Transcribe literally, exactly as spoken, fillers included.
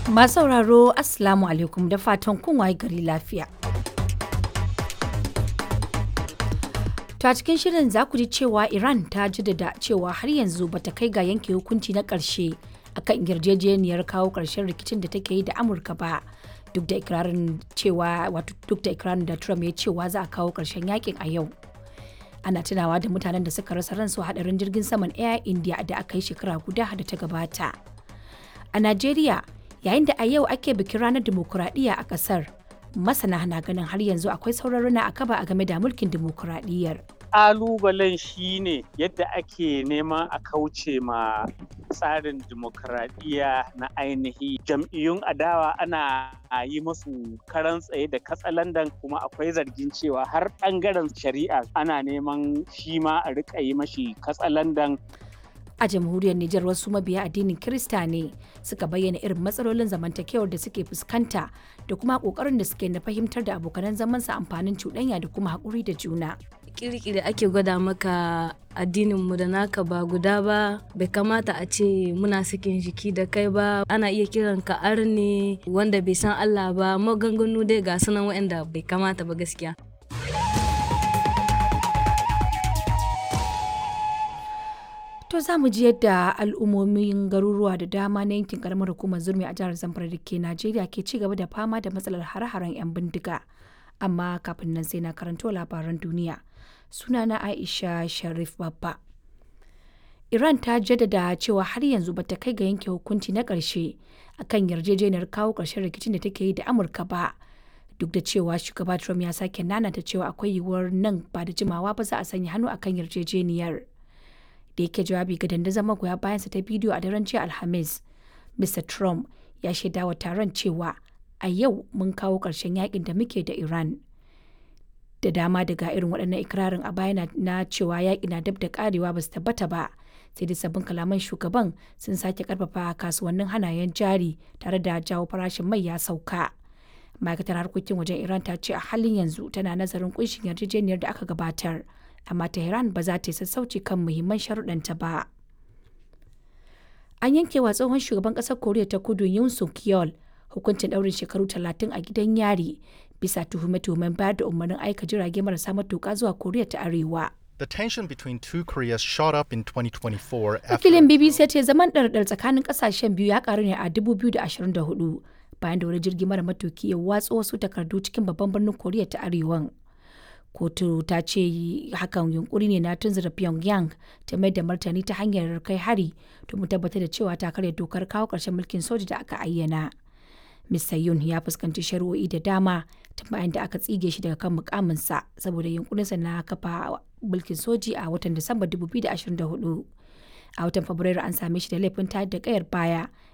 Masu sauraro Assalamu alaikum da fatan kun waye gari lafiya. To a cikin shirin za ku ji cewa Iran ta jaddada cewa har yanzu bata kai ga yanke hukunci na ƙarshe akan yarjejeniyar kawo ƙarshen rikicin da take yi da Amurka ba, duk da ikirarin cewa wato duk da ikirarin da Trump ya cewa za a kawo ƙarshen yakin a yau. Ana tunawa da mutanen da suka rasa ransu hadarin jirgin saman Air India da aka yi shekara guda da ta gabata. A Najeriya, yayin da a yau ake bikin ranar dimokuraɗiyya a ƙasar, masana na ganin har yanzu akwai sauran rana a kaba a game da mulkin dimokuraɗiyyar. Ƙalubalen shi ne yadda ake neman a kauce ma tsarin dimokuraɗiyya na ainihi. Jam'iyyun adawa ana yi musu karan tsaye da katsalandan, kuma akwai zargin cewa har ɓangaren shari'a ana neman shi ma a riƙa yi mashi katsalandan. A jamhuriyar Nijar, wasu mabiya addinin Kirista ne suka bayyana irin matsalolin zamantakewar da suke fuskanta da kuma kokarin da suke na fahimtar da abokanan zamansa amfanin cuɗanya da kuma haƙuri da juna. Kirkiri ake gwada maka addinin mu da naka ba guda ba, bai kamata a ce muna sakin jiki da kai ba, ana iya kiran ka arne wanda bai san Allah ba, maganganu dai ga sunan waɗanda bai kamata ba gaskiya. To za mu ji yadda al'ummomin garuruwa da dama na yankin karamar hukumar Zurmi a jihar Zamfara da ke Najeriya ke ci gaba da fama da matsalar hare-haren 'yan bindiga. Amma kafin nan sai na karanto labaran duniya. Sunana Aisha Sharif Babba. Iran ta jaddada cewa har yanzu bata kai ga yanke hukunci na ƙarshe akan yarjejeniyar kawo ƙarshen rikicin da take yi da Amurka ba. Duk da cewa shugaba Trump ya sake nanata cewa akwai yiwuwar nan ba da jimawa ba za a sanya hannu akan yarjejeniyar. Da yake jawabi ga dandazon magoya bayansa ta bidiyo a daren jiya Alhamis, Mr. Trump ya shaida wa taron cewa a yau mun kawo ƙarshen yakin da muke da Iran. Da dama daga irin waɗannan ikirarin a baya na cewa yaƙi na dab da ƙarewa ba su tabbata ba, sai dai sabbin kalaman shugaban sun sake ƙarfafa kasuwannin hanayen jari tare da jawo farashin mai ya sauka. Ma'aikatar harkokin wajen Iran ta ce a halin yanzu tana nazarin ƙunshin yarjejeniyar da aka gabatar, amma Tehran ba za ta yi sassauci kan muhimman sharuɗanta ba. An yanke wa tsohon shugaban ƙasar Koriya ta Kudu Yoon Suk Yeol hukuncin ɗaurin shekaru talatin a gidan yari bisa tuhume-tuhumen bayar da umarnin aika jirage marasa matuƙa zuwa Koriya ta Arewa. The tension between two Koreas shot up in twenty twenty-four after... Wakilin B B C ya ce zaman ɗarɗar tsakanin ƙasashen biyu ya ƙaru ne a dubu biyu da ashirin da hudu bayan da wani jirgi mara matuƙi ya watsa wasu takardu cikin babban birnin Koriya ta Arewan. Kotu ta ce hakan yunkuri ne na tunzura Pyongyang ta mai da martani ta hanyar kai hari domin tabbatar da cewa ta karya dokar kawo ƙarshen mulkin soja da aka ayyana. Mr. Yoon ya fuskanci shari'o'i da dama tun bayan da aka tsige shi daga kan mukaminsa saboda yunkurinsa na kafa mulkin soji a watan Disamba dubu biyu da ashirin da hudu. A watan Fabrairu an same shi da laifin tayar da kayar baya